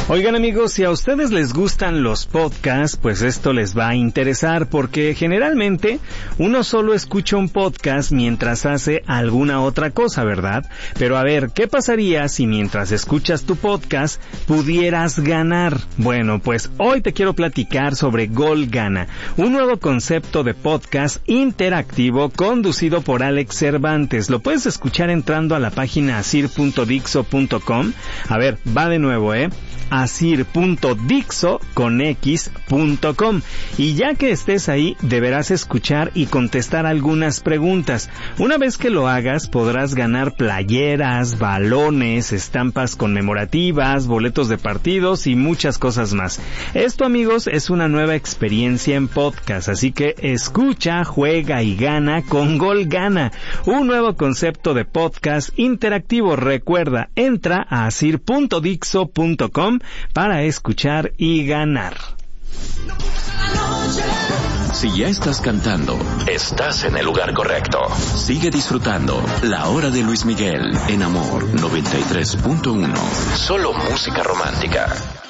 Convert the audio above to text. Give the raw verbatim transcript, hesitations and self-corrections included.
Oigan amigos, si a ustedes les gustan los podcasts, pues esto les va a interesar porque generalmente uno solo escucha un podcast mientras hace alguna otra cosa, ¿verdad? Pero a ver, ¿qué pasaría si mientras escuchas tu podcast pudieras ganar? Bueno, pues hoy te quiero platicar sobre Gol Gana, un nuevo concepto de podcast interactivo conducido por Alex Cervantes. Lo puedes escuchar entrando a la página asir punto dixo punto com. A ver, va de nuevo, ¿eh? asir punto dixo con x punto com. Y ya que estés ahí, deberás escuchar y contestar algunas preguntas. Una vez que lo hagas, podrás ganar playeras, balones, estampas conmemorativas, boletos de partidos y muchas cosas más. Esto, amigos, es una nueva experiencia en podcast, así que escucha, juega y gana con Gol Gana, un nuevo concepto de podcast interactivo. Recuerda, entra a asir punto dixo punto com para escuchar y ganar. Si ya estás cantando, estás en el lugar correcto. Sigue disfrutando La Hora de Luis Miguel en Amor noventa y tres punto uno. Solo música romántica.